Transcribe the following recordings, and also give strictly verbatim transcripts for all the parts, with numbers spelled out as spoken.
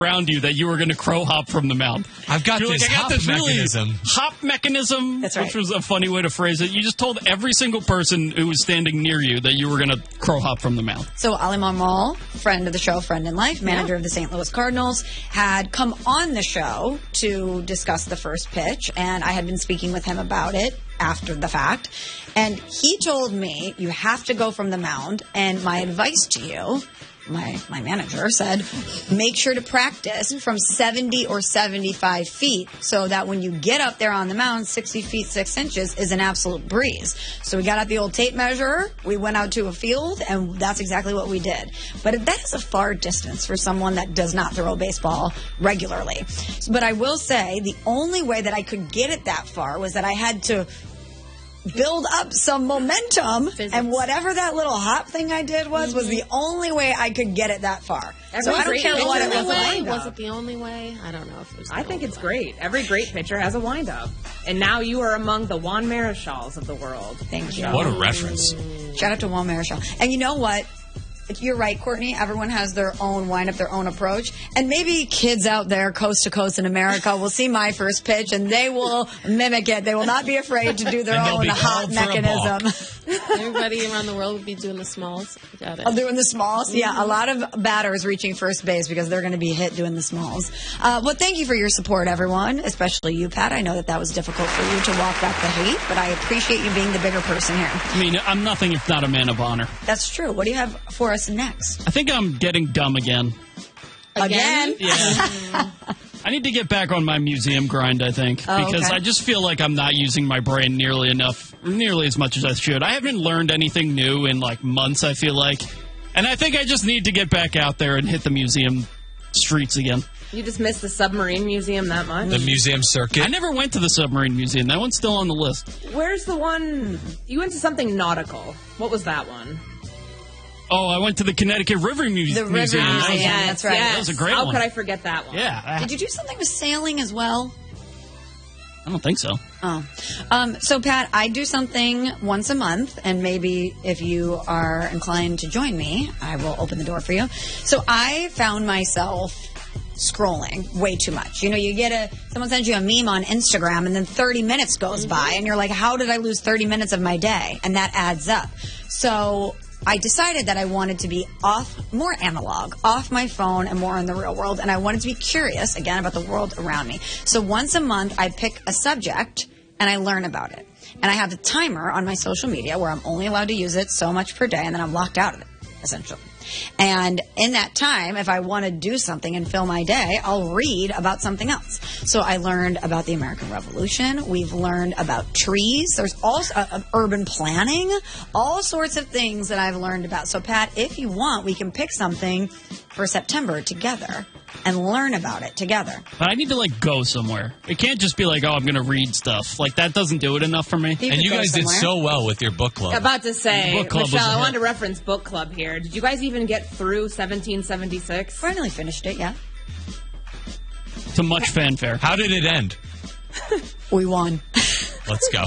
around you that you were going to crow hop from the mound. I've got You're this like, I got hop this mechanism. Really hop mechanism, That's right. which was a funny way to phrase it. You just told every single person who was standing near you that you were going to crow hop from the mound. So Ali Marmol, friend of the show, friend in life, manager yeah. of the Saint Louis Cardinals, had come on the show to discuss the first pitch, and I had been speaking with him about it after the fact. And he told me, you have to go from the mound, and my advice to you, my my manager said, make sure to practice from seventy or seventy-five feet so that when you get up there on the mound, sixty feet, six inches is an absolute breeze. So we got out the old tape measure, we went out to a field, and that's exactly what we did. But that is a far distance for someone that does not throw a baseball regularly. But I will say, the only way that I could get it that far was that I had to build up some momentum, Physics. And whatever that little hop thing I did was, mm-hmm. was the only way I could get it that far. Every so I don't care what it was. Way? Was it the only way? I don't know if it was the I think it's way. great. Every great pitcher has a windup. And now you are among the Juan Marichals of the world. Thank you. What a reference. Shout out to Juan Marichal. And you know what? You're right, Courtney. Everyone has their own wind-up, their own approach. And maybe kids out there, coast to coast in America, will see my first pitch, and they will mimic it. They will not be afraid to do their own hop mechanism. Everybody around the world would be doing the smalls. Got it. Oh, doing the smalls? Yeah, a lot of batters reaching first base because they're going to be hit doing the smalls. Uh, well, thank you for your support, everyone, especially you, Pat. I know that that was difficult for you to walk back the hate, but I appreciate you being the bigger person here. I mean, I'm nothing if not a man of honor. That's true. What do you have for us next? I think I'm getting dumb again. Again? Yeah. I need to get back on my museum grind, I think, oh, because okay. I just feel like I'm not using my brain nearly enough, nearly as much as I should. I haven't learned anything new in, like, months, I feel like. And I think I just need to get back out there and hit the museum streets again. You just missed the submarine museum that much? The museum circuit? I never went to the submarine museum. That one's still on the list. Where's the one? You went to something nautical. What was that one? Oh, I went to the Connecticut River Mu- the River Museum. Museum. That was, Yeah, that's right. That was a great How one. could I forget that one? Yeah. Did you do something with sailing as well? I don't think so. Oh. Um, so, Pat, I do something once a month, and maybe if you are inclined to join me, I will open the door for you. So I found myself scrolling way too much. You know, you get a, someone sends you a meme on Instagram, and then thirty minutes goes mm-hmm. by, and you're like, how did I lose thirty minutes of my day? And that adds up. So I decided that I wanted to be off, more analog, off my phone and more in the real world. And I wanted to be curious, again, about the world around me. So once a month, I pick a subject and I learn about it. And I have a timer on my social media where I'm only allowed to use it so much per day, and then I'm locked out of it, essentially. And in that time, if I want to do something and fill my day, I'll read about something else. So I learned about the American Revolution. We've learned about trees. There's also uh, uh, urban planning, all sorts of things that I've learned about. So, Pat, if you want, we can pick something for September together and learn about it together. But I need to, like, go somewhere. It can't just be like, oh, I'm going to read stuff. Like, that doesn't do it enough for me. You and you guys somewhere. did so well with your book club. About to say, Book club Michelle, was a I wanted hit. to reference book club here. Did you guys even get through seventeen seventy-six? Finally finished it, yeah. To much fanfare. How did it end? We won. Let's go.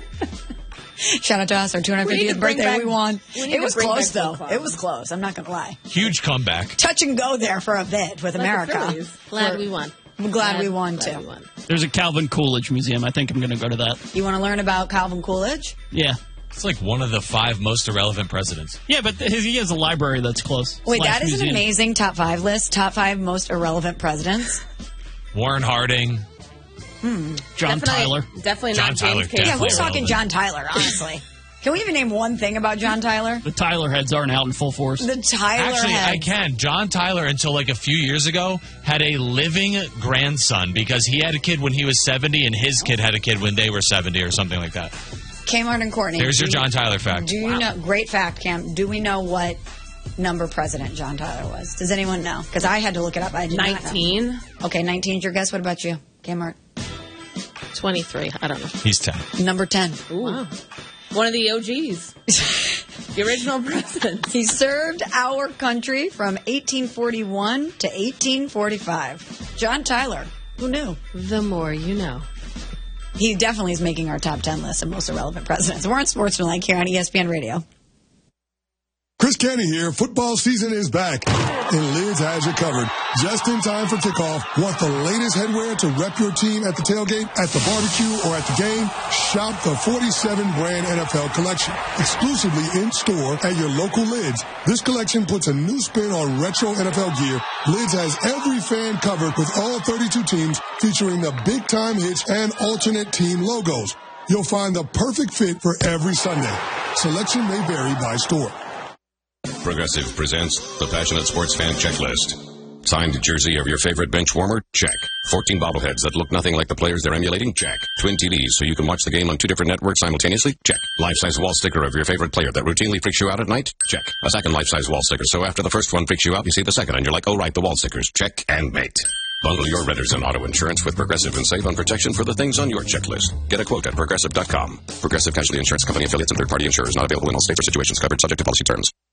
Shout out to us, our two hundred fiftieth birthday, back, we won. We It was bring close, back though. book club. It was close. I'm not going to lie. Huge comeback. Touch and go there for a bit with Like the America. Phillies. Glad we won. I'm glad, we won, glad too. we won. There's a Calvin Coolidge museum. I think I'm going to go to that. You want to learn about Calvin Coolidge? Yeah. It's like one of the five most irrelevant presidents. Yeah, but his, he has a library that's close. Wait, Slash that is museum. an amazing top five list. Top five most irrelevant presidents. Warren Harding. John Definitely- Tyler. Definitely John not Tyler, James Casey. Yeah, definitely. who's talking irrelevant. John Tyler, honestly? Can we even name one thing about John Tyler? The Tyler heads aren't out in full force. The Tyler Actually, heads. I can. John Tyler, until like a few years ago, had a living grandson because he had a kid when he was seventy and his kid had a kid when they were seventy or something like that. Kmart and Courtney. There's your do you- John Tyler fact. Do you Wow. know? Great fact, Cam. Do we know what number president John Tyler was? Does anyone know? Because I had to look it up. I did not know. nineteen. Okay, nineteen is your guess. What about you, Kmart? twenty-three. I don't know. He's ten. Number ten. Wow. One of the O Gs. The original president. He served our country from eighteen forty-one to eighteen forty-five. John Tyler. Who knew? The more you know. He definitely is making our top ten list of most irrelevant presidents. We're on Sportsmanlike here on E S P N Radio. Chris Canty here. Football season is back, and Lids has you covered. Just in time for kickoff. Want the latest headwear to rep your team at the tailgate, at the barbecue, or at the game? Shop the forty-seven brand N F L collection, exclusively in store at your local Lids. This collection puts a new spin on retro N F L gear. Lids has every fan covered with all thirty-two teams, featuring the big-time hits and alternate team logos. You'll find the perfect fit for every Sunday. Selection may vary by store. Progressive presents the Passionate Sports Fan Checklist. Signed jersey of your favorite bench warmer? Check. fourteen bobbleheads that look nothing like the players they're emulating? Check. Twin T Vs so you can watch the game on two different networks simultaneously? Check. Life-size wall sticker of your favorite player that routinely freaks you out at night? Check. A second life-size wall sticker so after the first one freaks you out, you see the second and you're like, oh right, the wall stickers. Check and mate. Bundle your renters and auto insurance with Progressive and save on protection for the things on your checklist. Get a quote at Progressive dot com. Progressive Casualty Insurance Company affiliates and third-party insurers not available in all states or situations covered subject to policy terms.